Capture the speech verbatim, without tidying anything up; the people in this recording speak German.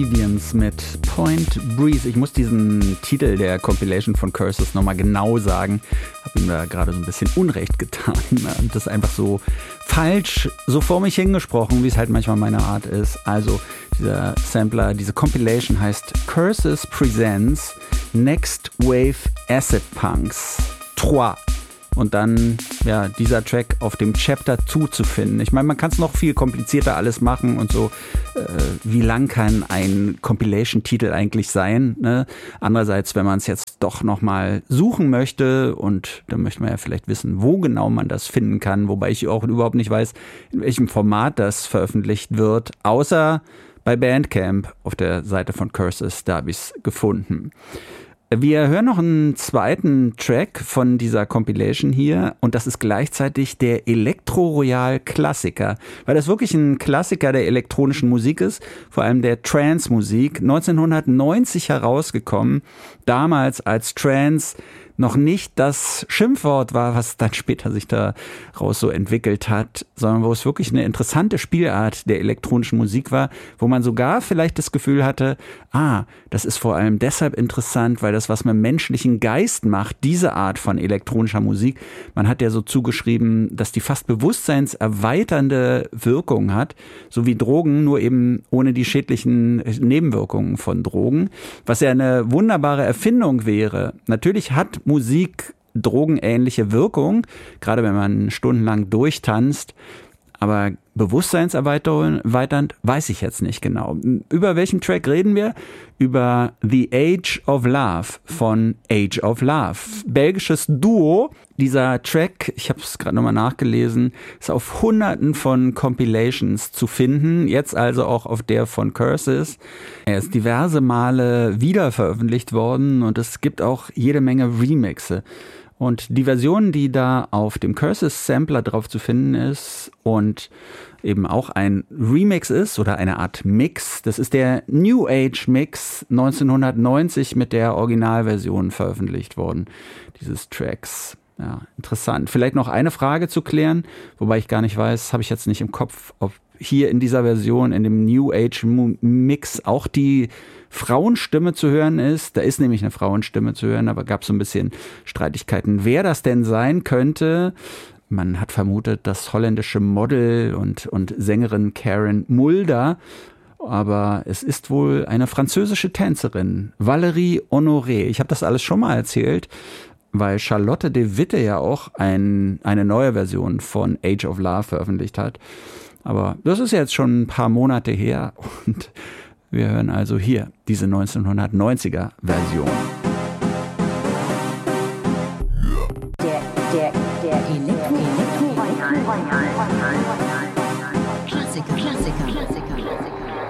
Deviants mit Point Breeze. Ich muss diesen Titel der Compilation von Curses nochmal genau sagen. Habe ihm da gerade so ein bisschen Unrecht getan. Und das ist einfach so falsch, so vor mich hingesprochen, wie es halt manchmal meine Art ist. Also dieser Sampler, diese Compilation heißt Curses Presents Next Wave Acid Punks drei. Und dann, ja, dieser Track auf dem Chapter zwei zu finden. Ich meine, man kann es noch viel komplizierter alles machen und so. Äh, wie lang kann ein Compilation-Titel eigentlich sein? Ne? Andererseits, wenn man es jetzt doch nochmal suchen möchte, und dann möchte man ja vielleicht wissen, wo genau man das finden kann, wobei ich auch überhaupt nicht weiß, in welchem Format das veröffentlicht wird, außer bei Bandcamp auf der Seite von Curses, da habe ich es gefunden. Wir hören noch einen zweiten Track von dieser Compilation hier und das ist gleichzeitig der Elektro-Royal-Klassiker, weil das wirklich ein Klassiker der elektronischen Musik ist, vor allem der Trance-Musik, neunzehnhundertneunzig herausgekommen, damals als Trance noch nicht das Schimpfwort war, was dann später sich daraus so entwickelt hat, sondern wo es wirklich eine interessante Spielart der elektronischen Musik war, wo man sogar vielleicht das Gefühl hatte, ah, das ist vor allem deshalb interessant, weil das was mit dem menschlichen Geist macht, diese Art von elektronischer Musik. Man hat ja so zugeschrieben, dass die fast bewusstseinserweiternde Wirkung hat, so wie Drogen, nur eben ohne die schädlichen Nebenwirkungen von Drogen, was ja eine wunderbare Erfindung wäre. Natürlich hat Musik drogenähnliche Wirkung, gerade wenn man stundenlang durchtanzt, aber bewusstseinserweiternd weiß ich jetzt nicht genau. Über welchen Track reden wir? Über The Age of Love von Age of Love. Belgisches Duo. Dieser Track, ich habe es gerade nochmal nachgelesen, ist auf hunderten von Compilations zu finden. Jetzt also auch auf der von Curses. Er ist diverse Male wiederveröffentlicht worden und es gibt auch jede Menge Remixe. Und die Version, die da auf dem Curses Sampler drauf zu finden ist und eben auch ein Remix ist oder eine Art Mix, das ist der New Age Mix neunzehnhundertneunzig mit der Originalversion veröffentlicht worden, dieses Tracks. Ja, interessant. Vielleicht noch eine Frage zu klären, wobei ich gar nicht weiß, habe ich jetzt nicht im Kopf, ob hier in dieser Version, in dem New Age Mix auch die Frauenstimme zu hören ist. Da ist nämlich eine Frauenstimme zu hören, aber gab so ein bisschen Streitigkeiten, wer das denn sein könnte. Man hat vermutet, das holländische Model und, und Sängerin Karen Mulder, aber es ist wohl eine französische Tänzerin, Valérie Honoré. Ich habe das alles schon mal erzählt, weil Charlotte de Witte ja auch ein, eine neue Version von Age of Love veröffentlicht hat. Aber das ist jetzt schon ein paar Monate her und wir hören also hier diese neunzehnhundertneunziger Version. Der, der, der Elektro, Elektro, Klassiker, Klassiker, Klassiker.